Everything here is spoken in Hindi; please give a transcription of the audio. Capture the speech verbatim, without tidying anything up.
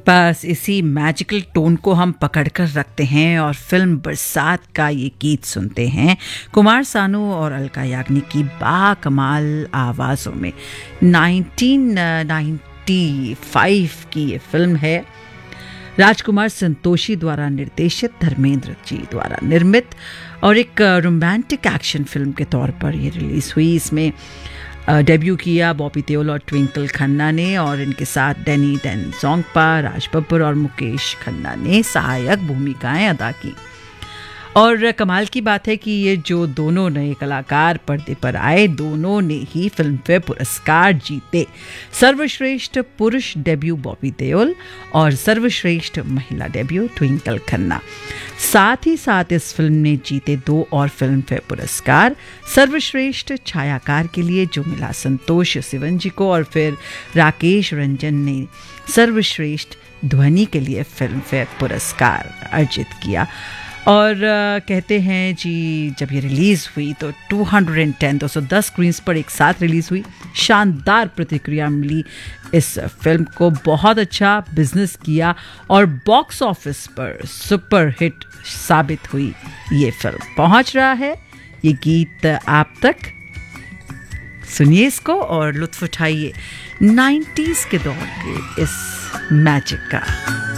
बस इसी मैजिकल टोन को हम पकड़ कर रखते हैं और फिल्म बरसात का ये गीत सुनते हैं कुमार सानू और अलका याग्निक की बाकमाल आवाज़ों में। नाइनटीन नाइंटी फाइव की ये फिल्म है, राजकुमार संतोषी द्वारा निर्देशित, धर्मेंद्र जी द्वारा निर्मित और एक रोमांटिक एक्शन फिल्म के तौर पर ये रिलीज़ हुई। इसमें डेब्यू किया बॉबी देओल और ट्विंकल खन्ना ने और इनके साथ डैनी डेन जोंगपा, राज बब्बर और मुकेश खन्ना ने सहायक भूमिकाएं अदा की। और कमाल की बात है कि ये जो दोनों नए कलाकार पर्दे पर आए, दोनों ने ही फिल्मफेयर पुरस्कार जीते। सर्वश्रेष्ठ पुरुष डेब्यू बॉबी देओल और सर्वश्रेष्ठ महिला डेब्यू ट्विंकल खन्ना। साथ ही साथ इस फिल्म ने जीते दो और फिल्मफेयर पुरस्कार, सर्वश्रेष्ठ छायाकार के लिए जो मिला संतोष सिवन जी को, और फिर राकेश रंजन ने सर्वश्रेष्ठ ध्वनि के लिए फिल्मफेयर पुरस्कार अर्जित किया। और uh, कहते हैं जी, जब ये रिलीज़ हुई तो दो सौ दस स्क्रीन्स पर एक साथ रिलीज़ हुई। शानदार प्रतिक्रिया मिली इस फिल्म को, बहुत अच्छा बिजनेस किया और बॉक्स ऑफिस पर सुपर हिट साबित हुई ये फिल्म। पहुंच रहा है ये गीत आप तक, सुनिए इसको और लुत्फ उठाइए नाइंटीज़ के दौर के इस मैजिक का।